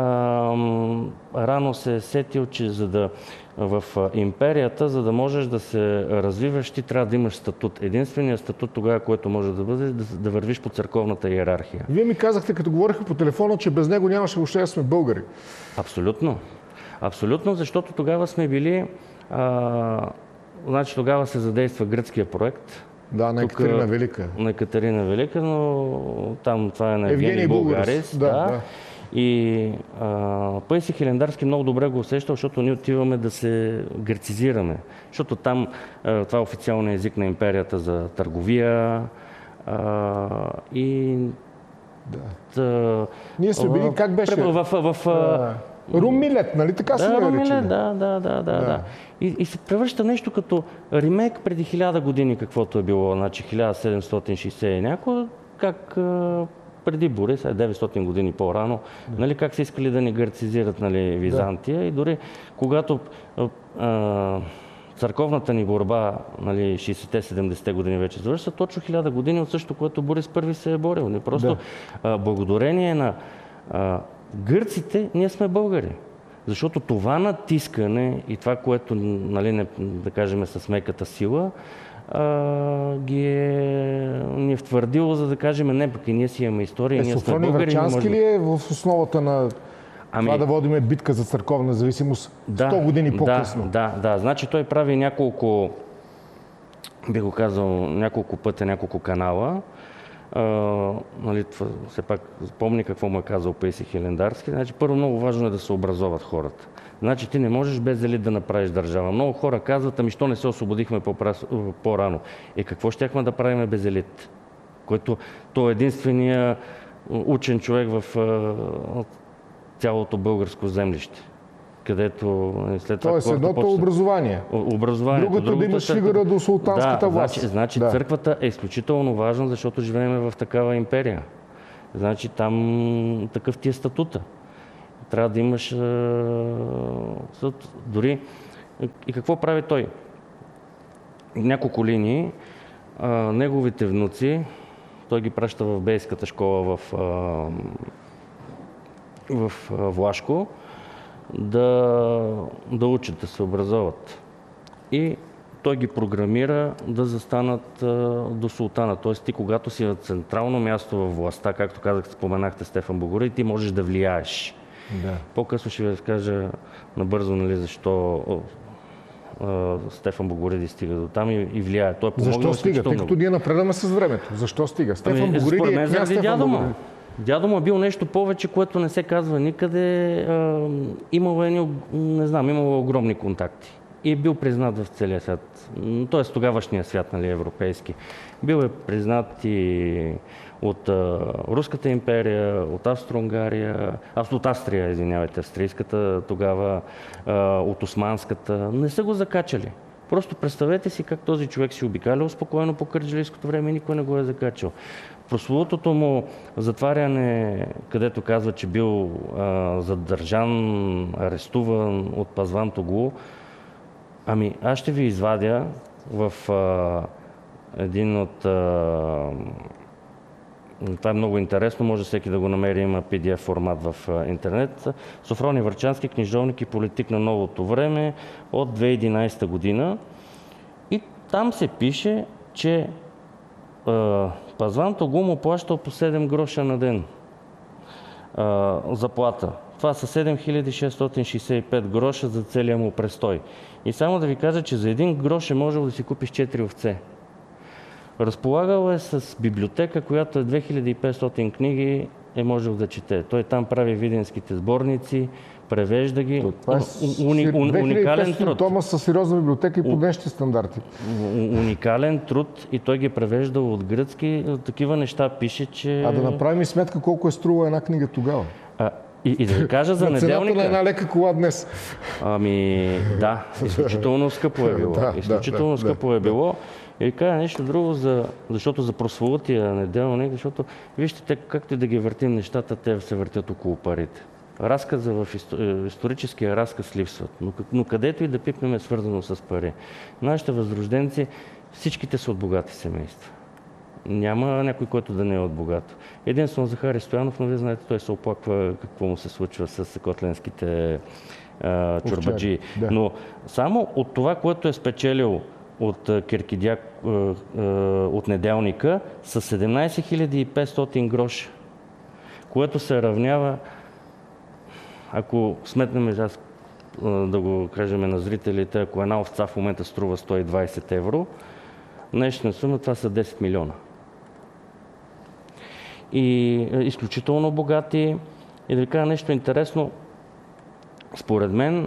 рано се е сетил, че за да в империята, за да можеш да се развиваш, ти трябва да имаш статут. Единственият статут тогава, който може да бъде, да, да вървиш по църковната иерархия. Вие ми казахте, като говориха по телефона, че без него нямаше въобще да сме българи. Абсолютно. Абсолютно, защото тогава сме били... А, значи тогава се задейства гръцкия проект. Да, на Екатерина Тук, Велика. На Екатерина Велика, но там това е на Евгений Булгарис. Да, да. Да. И а, Паисий Хилендарски много добре го усеща, защото ние отиваме да се грецизираме. Защото там а, това е официалният език на империята за търговия а, и... Да. Та, ние сме били, как беше? В, в, в, в, Румилет, нали така се да, нарича? Да, да, да, да, да. И, и се превръща нещо като ремейк преди хиляда години, каквото е било, значи хиляда седемстотин шейсет и някой, как а, преди Борис, деветстотин години по-рано, да. Нали, как са искали да ни грецизират нали, Византия да. И дори когато а, църковната ни борба, нали, шейсетте-седемдесетте години вече завършва, точно хиляда години от същото, което Борис Първи се е борил. Не просто да. а, благодарение на а, гърците, ние сме българи. Защото това натискане и това, което, нали, не, да кажем, с меката сила, а, ги е, ни е втвърдило, за да кажем, не, пък и ние си имаме история, е, ние сме българи. Врачански може... ли е в основата на ами... това да водиме битка за църковна независимост да, сто години по-късно? Да, да, да. Значи той прави няколко, би го казал, няколко пътя, няколко канала. Uh, нали, това, все пак помни какво му е казал Паисий Хилендарски. Значи, първо много важно е да се образоват хората. Значи ти не можеш без елит да направиш държава. Много хора казват, ами що не се освободихме по-рано. Е, какво щяхме да правим без елит? Който той е единствения учен човек в uh, цялото българско землище. където след това... Тоест едното почва... образование. Образованието. Другото, другото да имаш фигура до султанската да, власт. Значи, значи да. Църквата е изключително важна, защото живеем в такава империя. Значи там такъв ти е статута. Трябва да имаш е, съд, дори... И какво прави той? Няколко линии. А, неговите внуци, той ги праща в бейската школа в, а, в а, Влашко, да, да учат, да се образоват. И той ги програмира да застанат а, до султана. Тоест ти, когато си на централно място във властта, както казах, споменахте Стефан Богородиц, ти можеш да влияеш. Да. По-късно ще ви разкажа набързо, нали, защо а, Стефан Богородиц стига до там и, и влияе. Той е защо стига? Тъй като ние напредваме с времето. Защо стига? Стефан ами, Богородиц е княз Стефан Богородиц. Дядо му е бил нещо повече, което не се казва никъде. А, имало е, не знам, имало огромни контакти. И е бил признат в целия свят. Т.е. тогавашния свят, нали, европейски. Бил е признат и от а, Руската империя, от Австро-Унгария, от Австрия, извинявайте, австрийската тогава, а, от Османската. Не са го закачали. Просто представете си как този човек си обикалял спокойно по кърджалийското време и никой не го е закачал. Прословутото му затваряне, където казва, че бил а, задържан, арестуван от Пазван Тоглу, ами аз ще ви извадя в а, един от... А, това е много интересно, може всеки да го намери, има пи ди еф формат в а, интернет. Софроний Врачански, книжовник и политик на новото време от две хиляди и единадесета година. И там се пише, че а, Пазван Тоглу му плащал по седем гроша на ден а, заплата. Това са седем хиляди шестстотин шейсет и пет гроша за целия му престой. И само да ви кажа, че за един грош е можел да си купиш четири овце. Разполагал е с библиотека, която е две хиляди и петстотин книги, е можел да чете. Той там прави видинските сборници, превежда ги. Това е уни, уни, уникален труд. Тома със сериозна библиотека и по днешните стандарти. Уникален труд и той ги превежда от гръцки. Такива неща пише, че... А да направим и сметка колко е струва една книга тогава. А, и, и да ви кажа за неделника... Цената на една лека кола днес. Ами да, изключително скъпо е било. да, изключително да, скъпо да, е било. И кажа нещо друго, за, защото за прословутия неделник, защото вижте, те, както и да ги въртим нещата, те се въртят около парите. Разказа в историческия разказ липсват, но, но където и да пипнем е свързано с пари. Нашите възрожденци, всичките са от богати семейства. Няма някой, който да не е от богато. Единствено Захари Стоянов, но вие знаете, той се оплаква какво му се случва с котленските а, чорбаджии. Да. Но само от това, което е спечелил от Киркидяк, от неделника, с седемнадесет хиляди и петстотин гроша, което се равнява, ако сметнем, аз да го кажем на зрителите, ако една овца в момента струва сто и двадесет евро, днешна сума това са десет милиона. И изключително богати. И да ви кажа нещо интересно, според мен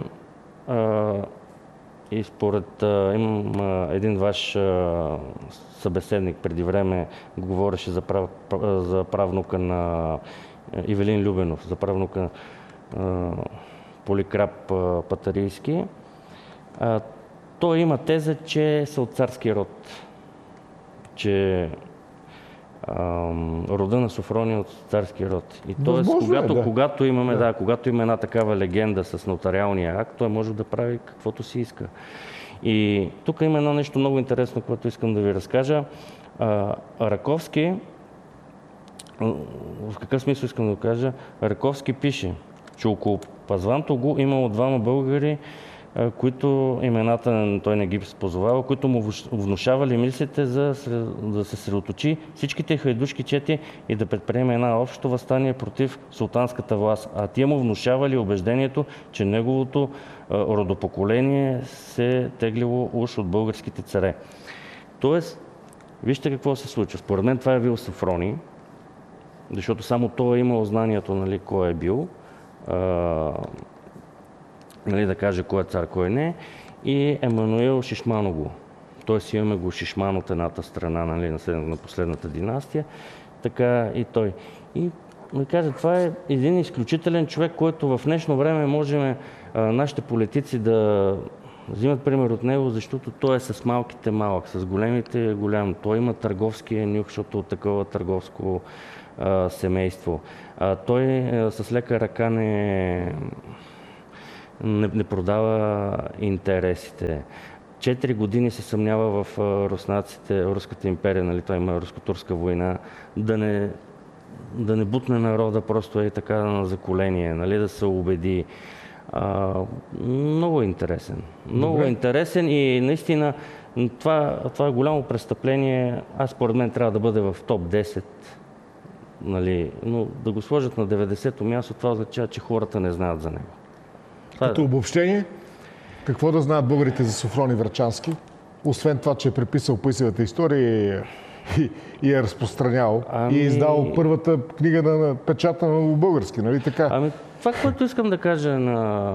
и според а, имам а, един ваш а, събеседник преди време говореше за, прав, за правнука на Ивелин Любенов, за правнука а, Поликрап а, Патарийски. А, той има теза, че са от царски род, че а, рода на Софроний е от царски род. И т.е. когато, да. когато, имаме, да. Да, когато има една такава легенда с нотариалния акт, той може да прави каквото си иска. И тук има едно нещо много интересно, което искам да ви разкажа. А, Раковски, в какъв смисъл искам да го кажа, Раковски пише, че около Пазван Тоглу имало двама българи, които имената той не ги позовава, които му внушавали мислите за да се средоточи всичките хайдушки чети и да предприеме една общо въстание против султанската власт. А тия му внушавали убеждението, че неговото родопоколение се теглило уж от българските царе. Тоест, вижте какво се случва. Според мен това е бил Софроний, защото само той е имал знанието, нали, кой е бил. Нали, да каже кой е цар, кой не, и Емануил Шишманоглу. Тоест имаме го Шишман от едната страна, нали, на последната династия, така и той. И ми кажа, това е един изключителен човек, който в днешно време можем а, нашите политици да взимат пример от него, защото той е с малките малък, с големите е голям. Той има търговския нюх, защото от такова търговско а, семейство. А, той а, с лека ръка не, не, не продава интересите. Четири години се съмнява в руснаците, Руската империя, нали, той има руско-турска война, да не, да не бутне народа просто е така на заколение, нали, да се убеди. А, много интересен. Много Добре. интересен и наистина това, това е голямо престъпление. Аз според мен трябва да бъде в топ десет. Нали, но да го сложат на деветдесето място, това означава, че хората не знаят за него. Това... Като обобщение, какво да знаят българите за Софрони Врачански? Освен това, че е преписал писевата история и, и е разпространял ами... и е издал първата книга на печата на български, нали така? Ами, това, което искам да кажа на,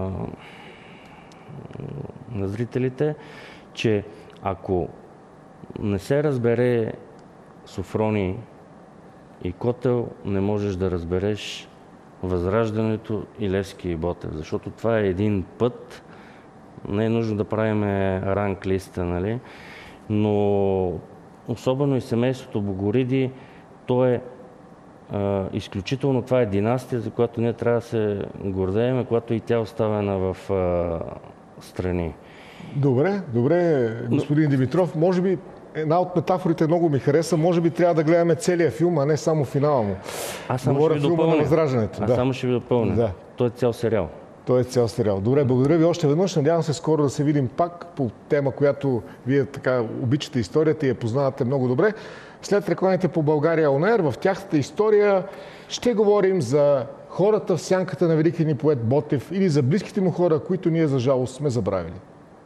на зрителите, че ако не се разбере Софрони и Котел, не можеш да разбереш Възраждането и Левски и Ботев, защото това е един път. Не е нужно да правим ранг листа, нали? Но особено и семейството Богориди, то е а, изключително, това е династия, за която ние трябва да се гордеем, която и тя е оставена в а, страни. Добре, добре, господин Но... Димитров. Може би една от метафорите много ми хареса. Може би трябва да гледаме целия филм, а не само финала му. Аз само Говоря ще ви допълня. На Възраждането. Аз да. само ще ви допълня. Да. Той е цял сериал. Той е цял сериал. Добре, благодаря ви още веднъж. Надявам се скоро да се видим пак по тема, която вие така обичате историята и я познавате много добре. След рекламите по България Он Ер, в тяхната история ще говорим за хората в сянката на великия ни поет Ботев или за близките му хора, които ние за жалост сме забравили.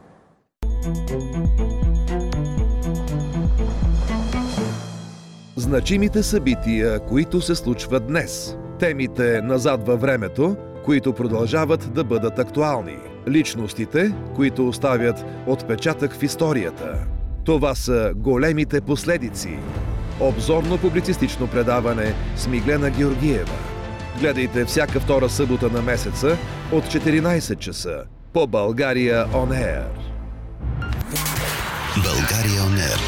Значимите събития, които се случват днес. Темите назад във времето, които продължават да бъдат актуални. Личностите, които оставят отпечатък в историята. Това са големите последици. Обзорно-публицистично предаване с Миглена Георгиева. Гледайте всяка втора събота на месеца от четиринайсет часа по България Он Ер. България Он Ер.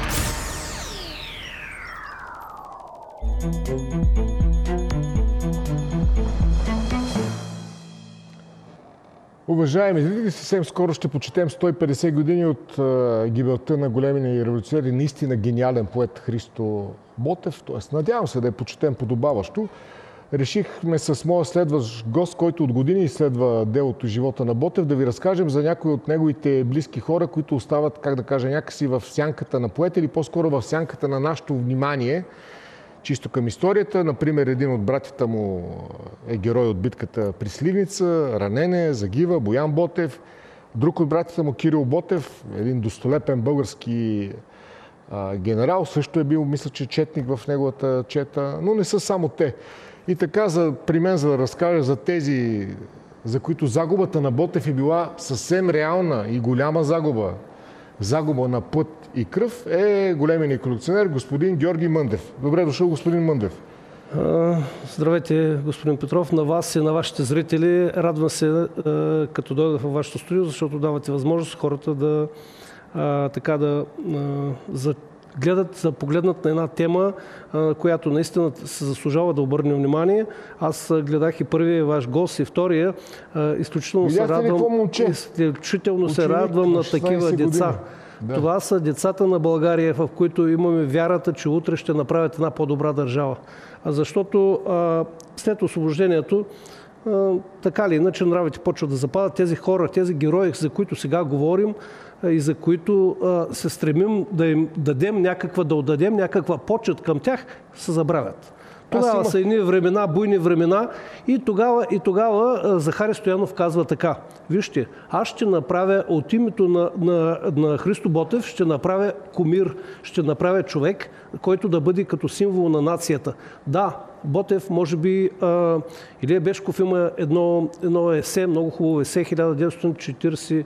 Уважаеми зрители, съвсем скоро ще почетем сто и петдесет години от а, гибелта на големия революционер и наистина гениален поет Христо Ботев. Тоест, надявам се да я почетем подобаващо. Решихме с моя следващ гост, който от години изследва делото и живота на Ботев, да ви разкажем за някои от неговите близки хора, които остават, как да кажа, някакси в сянката на поета или по-скоро в сянката на нашето внимание, чисто към историята. Например, един от братята му е герой от битката при Сливница, ранен е, загива, Боян Ботев. Друг от братята му, Кирил Ботев, един достолепен български а, генерал, също е бил, мисля, че четник в неговата чета, но не са само те. И така, за, при мен, за да разкажа за тези, за които загубата на Ботев е била съвсем реална и голяма загуба, загуба на път и кръв, е големият ни колекционер господин Георги Мъндев. Добре дошъл, господин Мъндев. Здравейте, господин Петров, на вас и на вашите зрители. Радвам се, като дойда в вашето студио, защото давате възможност хората да, така да за гледат, да погледнат на една тема, която наистина се заслужава да обърнем внимание. Аз гледах и първия ваш гост, и втория. Изключително се радвам, изключително се радвам на такива деца. Да. Това са децата на България, в които имаме вярата, че утре ще направят една по-добра държава. Защото след освобождението, така ли иначе нравите почват да западат. Тези хора, тези герои, за които сега говорим и за които а, се стремим да им дадем някаква, да отдадем някаква почет към тях, се забравят. Тогава има... са едни времена, буйни времена и тогава, и тогава а, Захари Стоянов казва така: вижте, аз ще направя от името на, на, на Христо Ботев, ще направя кумир, ще направя човек, който да бъде като символ на нацията. Да, Ботев, може би, а, Илия Бешков има едно, едно есе, много хубаво есе, хиляда деветстотин четиридесет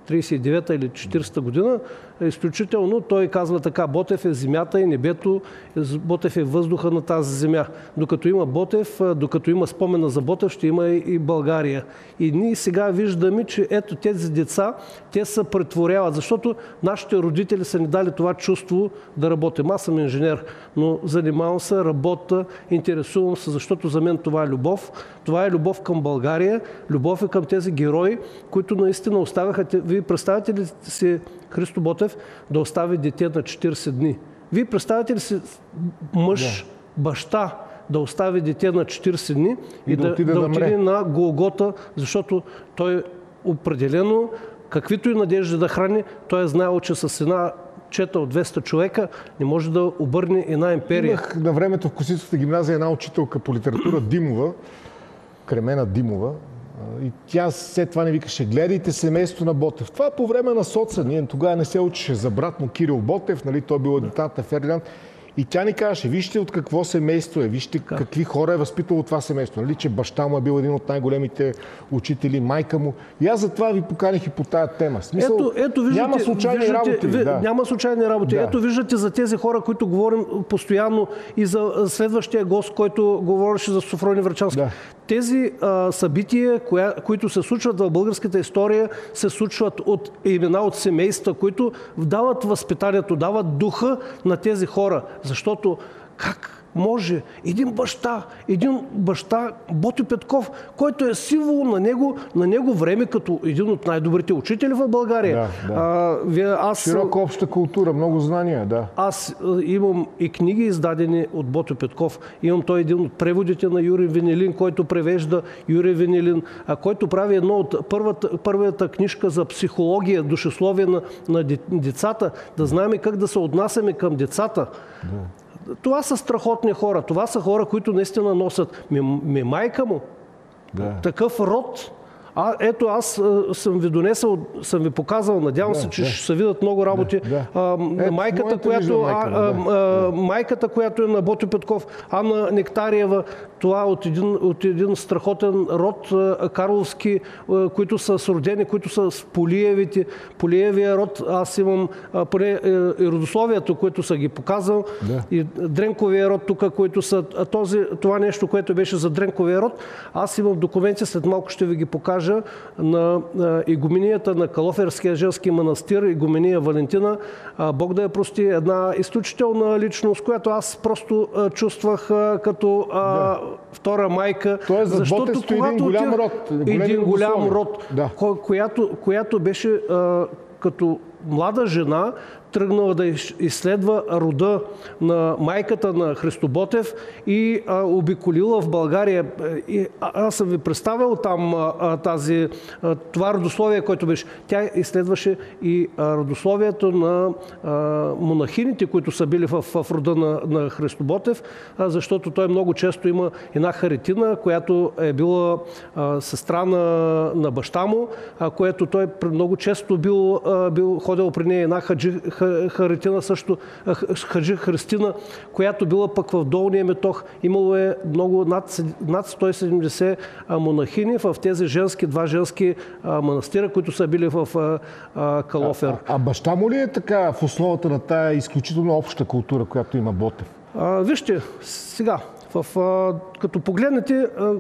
тридесет и девета или четиридесета година. Изключително той казва така: Ботев е земята и небето, Ботев е въздуха на тази земя. Докато има Ботев, докато има спомена за Ботев, ще има и България. И ние сега виждаме, че ето тези деца, те се претворяват, защото нашите родители са ни дали това чувство да работим. Аз съм инженер, но занимавам се, работя, интересувам се, защото за мен това е любов. Това е любов към България, любов е към тези герои, които наистина оставяха. Вие представяте ли си Христо Ботев да остави дете на четиридесет дни? Вие представяте ли си мъж, баща да остави дете на четиридесет дни и, и да, да, отиде, да отиде на Голгота, защото той определено, каквито и надежди да храни, той е знаел, че с една чета от двеста човека не може да обърне една империя. Имах на времето в Косицовата гимназия една учителка по литература, Димова, Кремена Димова, и тя след това не викаше: гледайте семейството на Ботев. Това по време на соца. Ние тогава не се учеше за брат му Кирил Ботев, нали? Той бил адъютант на Фердинанд. И тя ни казваше: вижте от какво семейство е, вижте какви хора е възпитало това семейство. Нали, че баща му е бил един от най-големите учители, майка му. И аз затова ви поканих и по тая тема. Смисъл, ето, ето, виждате, няма случайни виждате, работи. Ви, да. Няма случайни работи. Да. Ето виждате за тези хора, които говорим постоянно, и за следващия гост, който говореше за Софроний Врачански. Да. Тези а, събития, коя, които се случват в българската история, се случват от имена, от семейства, които дават възпитанието, дават духа на тези хора. Защото как може един баща, един баща Ботьо Петков, който е символ на него, на него време, като един от най-добрите учители в България. Да, да. А, вие, аз, Широка обща култура, много знания, да. Аз имам и книги издадени от Ботьо Петков. Имам той един от преводите на Юрий Венелин, който превежда Юрий Венелин, а който прави едно от първата, първата книжка за психология, душесловие на, на децата, да знаем как да се отнасяме към децата. Да. Това са страхотни хора. Това са хора, които наистина носят. Ми, ми майка му, да. Такъв род. А, ето аз съм ви донесъл, съм ви показал, надявам да, се, че да. Ще се видят много работи. Да, да. А, ето, майката, която, майка, а, да. а, майката, която е на Ботьо Петков, Анна Нектариева, това от един, от един страхотен род, карловски, които са сродени, които са с Полиевите. Полиевия род, аз имам поне и родословието, което са ги показал, да. И Дренковия род тук, които са този, това нещо, което беше за Дренковия род. Аз имам документи, след малко ще ви ги покажа, на игуменията на Калоферския женски манастир, игумения Валентина. Бог да я прости, една изключителна личност, която аз просто чувствах като да. Втора майка. Тоест, защото когато един голям род, един голям род, да. която, която беше а, като млада жена, тръгнала да изследва рода на майката на Христо Ботев и а, обиколила в България. И, а, аз съм ви представил там а, тази, а, това родословие, което беше. Тя изследваше и а, родословието на а, монахините, които са били в, в рода на, на Христо Ботев, а, защото той много често има една Харитина, която е била а, сестра на, на баща му, а, което той много често бил, а, бил ходил при нея, една хаджи Харитина също, хаджи Христина, която била пък в Долния Метох. Имало е много, над, над сто и седемдесет монахини в тези женски, два женски манастира, които са били в а, Калофер. А, а, а баща му ли е така в основата на тая изключително обща култура, която има Ботев? А, вижте, сега, в, а, като погледнете, а,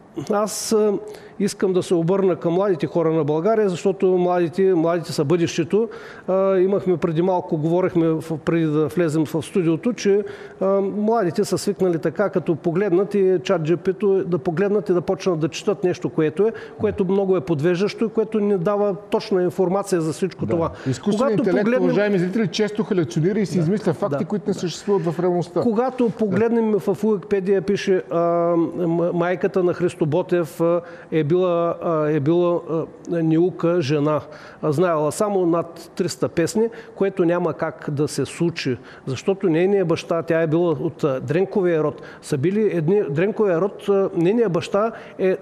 аз а, искам да се обърна към младите хора на България, защото младите, младите са бъдещето. А, имахме преди малко, говорихме преди да влезем в студиото, че а, младите са свикнали така, като погледнат и чат джи пи-то, да погледнат и да почнат да четат нещо, което е, което много е подвеждащо и което не дава точна информация за всичко да. Това. Изкуственият интелект, погледнем... уважаеми зрители, често халюцинира и се да. Измисля факти, да. Които не съществуват в реалността. Когато погледнем да. В Уикипедия пише а, майката на Христо Ботев е била, е била неука жена. Знаела само над триста песни, което няма как да се случи. Защото нейният баща, тя е била от Дренковия род. Са били едни, Дренковия род, нейният баща е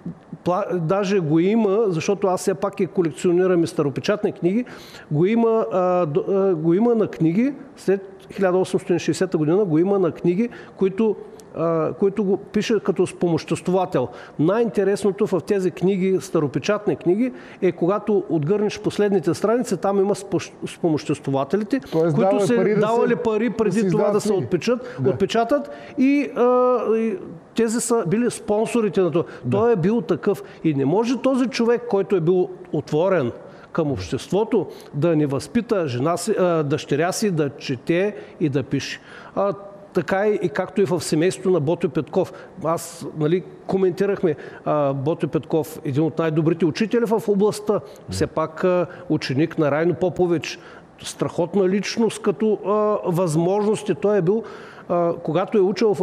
даже го има, защото аз все пак и колекционирам и старопечатни книги, го има, а, го има на книги, след хиляда осемстотин и шейсета година го има на книги, които а, които го пише като спомоществовател. Най-интересното в тези книги, старопечатни книги, е когато отгърнеш последните страници, там има спомоществователите, Тоест, които дава се пари да давали се- пари преди да се това да издават се книги. отпечат, Да. отпечатат и, а, и тези са били спонсорите на това. Той е бил такъв и не може този човек, който е бил отворен към обществото, да не възпита жена си, а, дъщеря си да чете и да пише. А, така и, и както и в семейството на Ботьо Петков. Аз, нали, коментирахме а, Ботьо Петков, един от най-добрите учители в областта. Все пак а, ученик на Райно Попович, страхотна личност като а, възможности. Той е бил, а, когато е учил в